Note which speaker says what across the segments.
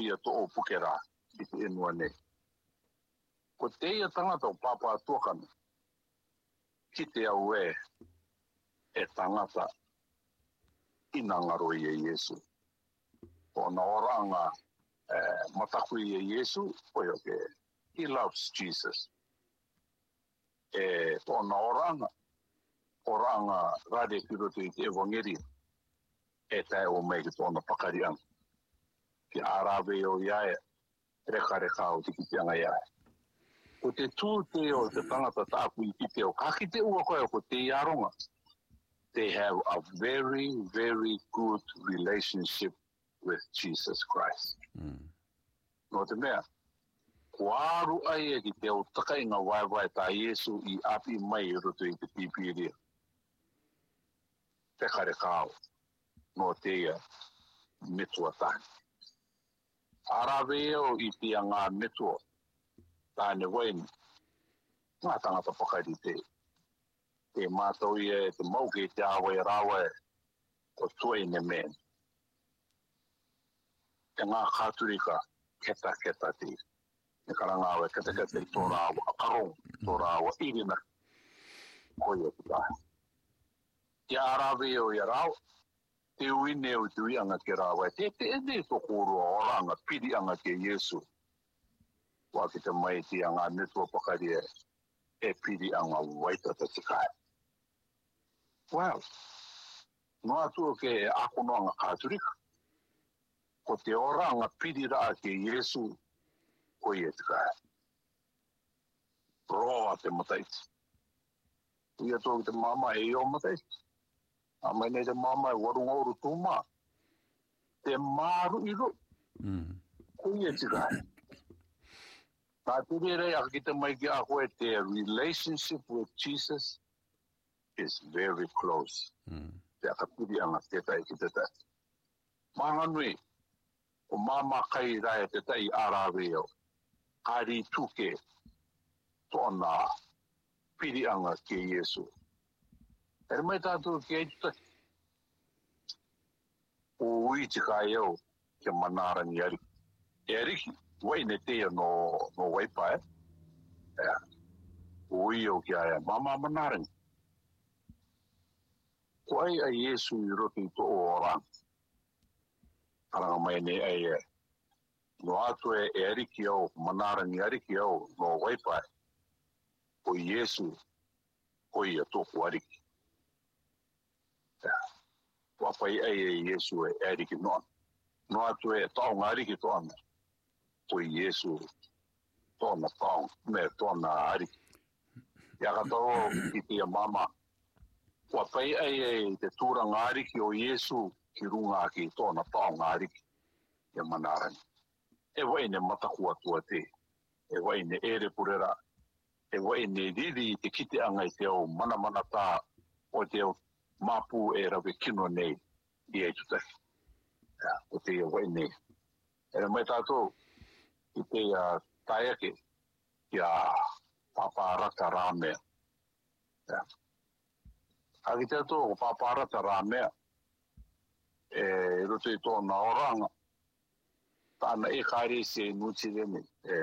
Speaker 1: ia to o pukera i te inua nei. Ko te ia tangata o papa tuakana, ki te au e tangata ina ngaro i e Iesu. O na oranga mataku i e Iesu, oi o ke, he loves Jesus. O na oranga rade kiroto i te evangeli, tae o mei ki tōna pakarianga. Ki arawe o iae, reka o te kitianga iae. Ko te tūte o te tangata tāku i kite o kakite ua koe o ko te iaronga. They have a very, very good relationship with Jesus Christ. No te mea, ko aru ai e ki te o takai ngā waiwai tā Iesu i api mai i roto i te pipiria. Te kare kāo, no te ia metua tāni. Arawe o i tia ngā metua tāne waini, ngā tangata pakairi te mātou i e te mauke te awe rawe o tuaine men. Te ngā kāturika keta te. Ne karangawe keta i tō rāwa akarong, tō rāwa irina. Koia te tāi. Te arawe o i rāwa, te uine o te uianga ke rāwa. Te ene tō kōrua oranga, piri anga ke Iesu. Wā ki te mai ti anga netua pakari e piri anga waitata te kai. Well, no atu ke ako no anga kāturika. Ko te oranga piri raa ke Iesu, ko i e te kai. Roa te mataiti. Ia tō te mama e o mataiti. A mai nei te mama e warungauru tūma. Te maru i ro. Ko i e te kai. Tā tiri rei aki te mai ki ako e te relationship with Jesus is very close. Te akapiri anga te tai ki te tai. Manganui, o mama kai rai te tai arawe o. Kari tuke tōna piri anga ke Iesu. E mai tātou ke eituta. O ui te kai au ke manarangi ariki. E ariki, wai ne tea no waipa e. O ui au ki aia, mama manarangi. Ko ai a Iesu i roto i tō o orang. Karanga mai ne ai e. No atu e ariki au, manarangi ariki au, no waipa e. O Iesu, ko i a tōku ariki. Wapai ai e Iesu e ariki noan. No atu e taonga ariki toana. O Iesu tōna taong, me tōna ariki. Ia katao ki tia mama. Wapai ai e te tūranga ariki o Iesu ki runga ki tōna taonga ariki. Ia manarani. E wai ne matakua tua te. E wai ne ere purera. E wai ne riri te kite anga i te au mana tā o te au mapu e rawe kino nei i e tutaki. O te wai nei. E mai tātou i te taiake ki a paparata rāmea. Aki tātou o paparata rāmea e roto i tōna oranga. Tāna e kāre se nutirene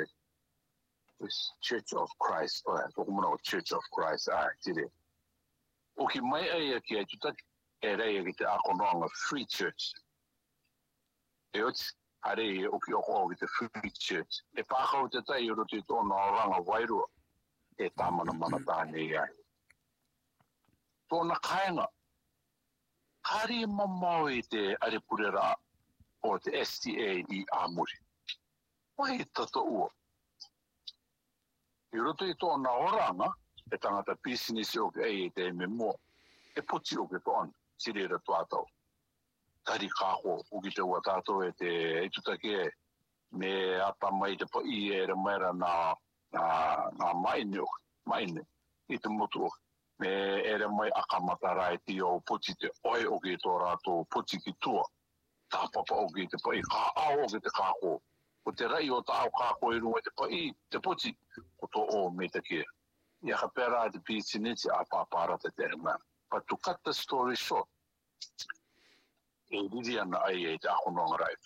Speaker 1: Church of Christ. Tōku mana o Church of Christ. Tire. O ki mai ai ki ai tutaki e rei ki te akonoanga Free Church. E oti, a rei o ki oko ki te Free Church. E pākau te tai o roto i tōna oranga wairua e tāmana mana tāne i ai. Tōna kainga, kari mamau i te arepurera o te STA i Āmuri. Wai tato ua. I roto i tōna oranga, e tangata pisinisi o ke ei te me mua, e puti o ke tōna, sirera tuatau. Kari kāko, o ki te ua tātou e te tutake e, me apa mai te pa i e re maira nā maine, i te motu o. Me ere mai akamatarai ti o puti te oi o ki tō rātou puti ki tua. Tāpapa o ki te pai, kā au o ki te kāko. Ko te rai o tā au kāko i runga te pai, te puti, ko tō o me te kia. Ia ka pēra te pītiniti a pāpārata te man. But to cut the story short, e riri ana ai e te ahononga rai.